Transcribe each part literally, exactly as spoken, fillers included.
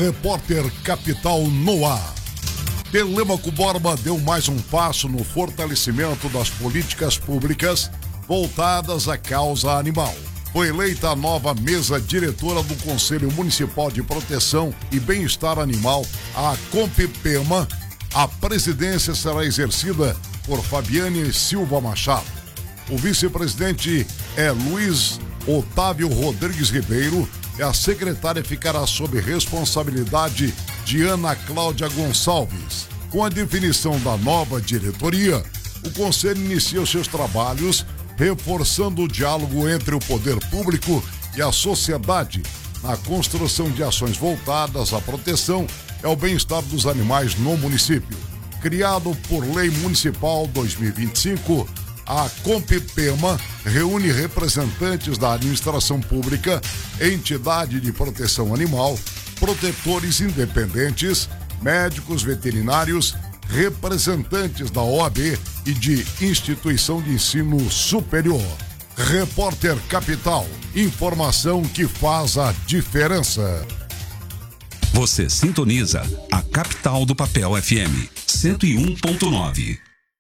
Repórter Capital no ar. Telêmaco Borba deu mais um passo no fortalecimento das políticas públicas voltadas à causa animal. Foi eleita a nova mesa diretora do Conselho Municipal de Proteção e Bem-Estar Animal, a COMPEPEMA. A presidência será exercida por Fabiane Silva Machado. O vice-presidente é Luiz Otávio Rodrigues Ribeiro e a secretária ficará sob responsabilidade de Ana Cláudia Gonçalves. Com a definição da nova diretoria, o Conselho inicia os seus trabalhos reforçando o diálogo entre o poder público e a sociedade na construção de ações voltadas à proteção e ao bem-estar dos animais no município. Criado por Lei Municipal dois mil e vinte e cinco, a COMPEPEMA reúne representantes da administração pública, entidade de proteção animal, protetores independentes, médicos veterinários, representantes da O A B e de instituição de ensino superior. Repórter Capital, informação que faz a diferença. Você sintoniza a Capital do Papel F M cento e um ponto nove.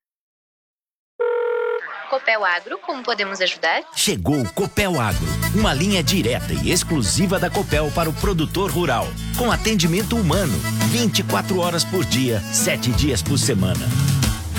Copel Agro, como podemos ajudar? Chegou o Copel Agro, uma linha direta e exclusiva da Copel para o produtor rural, com atendimento humano, vinte e quatro horas por dia, sete dias por semana.